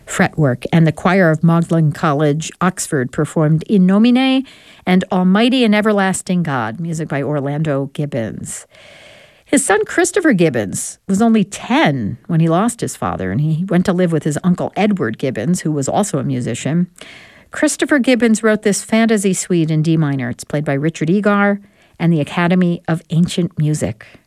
fretwork, and the choir of Magdalen College, Oxford, performed In Nomine and Almighty and Everlasting God, music by Orlando Gibbons. His son Christopher Gibbons was only 10 when he lost his father, and he went to live with his uncle Edward Gibbons, who was also a musician. Christopher Gibbons wrote this fantasy suite in D minor. It's played by Richard Egar and the Academy of Ancient Music.